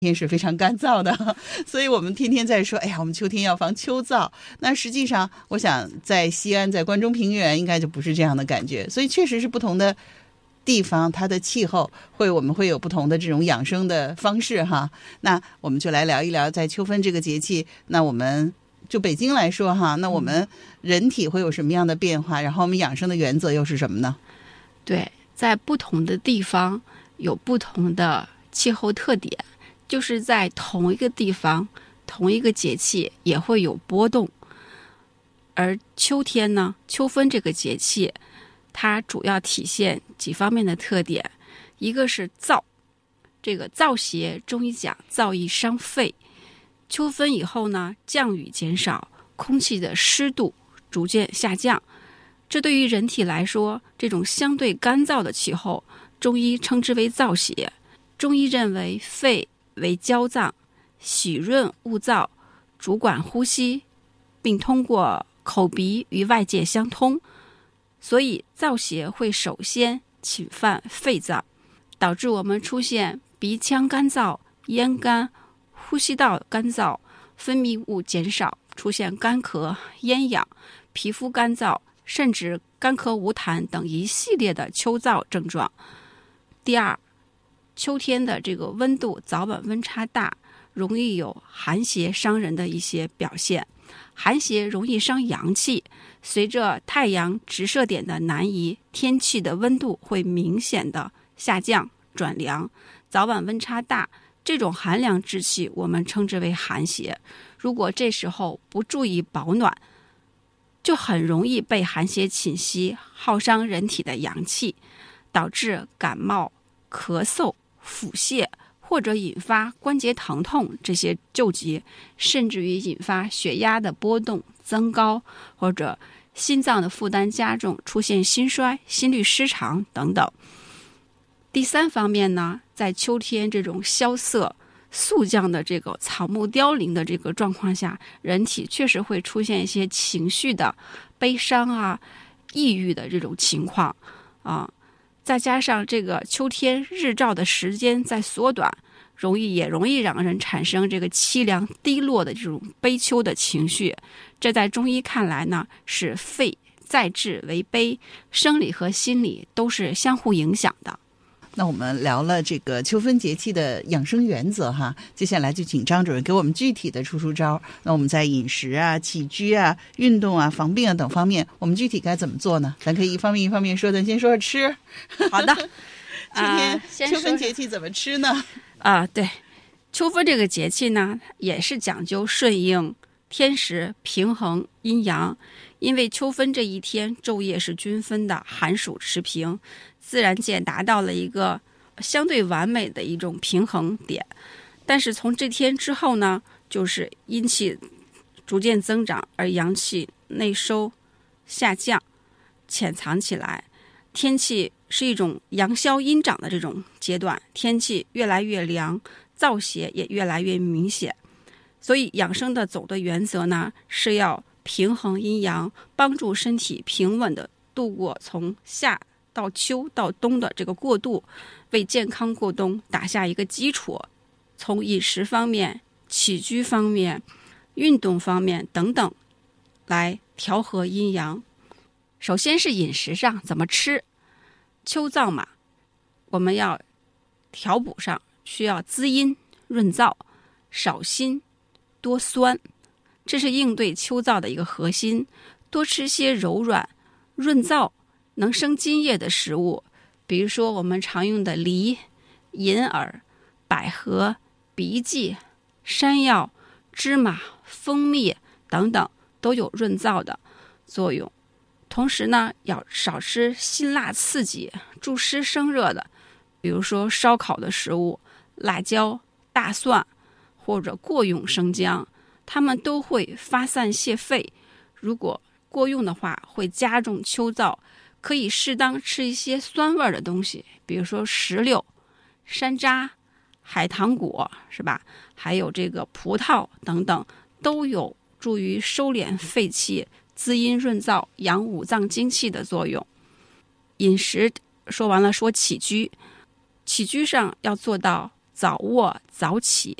天是非常干燥的，所以我们天天在说，哎呀，我们秋天要防秋燥。那实际上，我想在西安，在关中平原，应该就不是这样的感觉。所以确实是不同的地方，它的气候我们会有不同的这种养生的方式哈。那我们就来聊一聊，在秋分这个节气，那我们就北京来说哈，那我们人体会有什么样的变化？然后我们养生的原则又是什么呢？ 对，在不同的地方有不同的气候特点。就是在同一个地方同一个节气也会有波动，而秋天呢，秋分这个节气它主要体现几方面的特点。一个是燥，这个燥邪中医讲燥易伤肺，秋分以后呢，降雨减少，空气的湿度逐渐下降，这对于人体来说，这种相对干燥的气候中医称之为燥邪。中医认为肺为焦脏，喜润恶燥，主管呼吸，并通过口鼻与外界相通，所以燥邪会首先侵犯肺脏，导致我们出现鼻腔干燥、咽干、呼吸道干燥、分泌物减少，出现干咳、咽痒、皮肤干燥，甚至干咳无痰等一系列的秋燥症状。第二，秋天的这个温度早晚温差大，容易有寒邪伤人的一些表现。寒邪容易伤阳气，随着太阳直射点的南移，天气的温度会明显的下降转凉，早晚温差大，这种寒凉之气我们称之为寒邪。如果这时候不注意保暖，就很容易被寒邪侵袭，耗伤人体的阳气，导致感冒、咳嗽、腹泻，或者引发关节疼痛这些旧疾，甚至于引发血压的波动增高，或者心脏的负担加重，出现心衰、心律失常等等。第三方面呢，在秋天这种萧瑟肃降的这个草木凋零的这个状况下，人体确实会出现一些情绪的悲伤啊、抑郁的这种情况啊。再加上这个秋天日照的时间在缩短，也容易让人产生这个凄凉低落的这种悲秋的情绪。这在中医看来呢，是肺在治为悲，生理和心理都是相互影响的。 那我们聊了这个秋分节气的养生原则哈，接下来就请张主任给我们具体的出招。那我们在饮食啊、起居啊、运动啊、防病啊等方面，我们具体该怎么做呢？咱可以一方面说，咱先说说吃。 好的， 今天秋分节气怎么吃呢？ 对，秋分这个节气呢，也是讲究顺应天时，平衡阴阳。因为秋分这一天昼夜是均分的，寒暑持平，自然界达到了一个相对完美的一种平衡点。但是从这天之后呢，就是阴气逐渐增长，而阳气内收下降，潜藏起来，天气是一种阳消阴长的这种阶段，天气越来越凉，燥邪也越来越明显。所以养生的总的原则呢，是要平衡阴阳，帮助身体平稳的度过从夏到秋到冬的这个过渡，为健康过冬打下一个基础。从饮食方面、起居方面、运动方面等等来调和阴阳。首先是饮食上怎么吃，秋燥嘛，我们要调补上，需要滋阴润燥，少辛多酸，这是应对秋燥的一个核心。多吃些柔软润燥能生津液的食物，比如说我们常用的梨、银耳、百合、荸荠、山药、芝麻、蜂蜜等等，都有润燥的作用。同时呢，要少吃辛辣刺激、助湿生热的，比如说烧烤的食物、辣椒、大蒜或者过用生姜，它们都会发散泄肺，如果过用的话会加重秋燥。可以适当吃一些酸味的东西，比如说石榴、山楂、海棠果，是吧？还有这个葡萄等等，都有助于收敛肺气、滋阴润燥、养五脏精气的作用。饮食说完了，说起居，起居上要做到早卧早起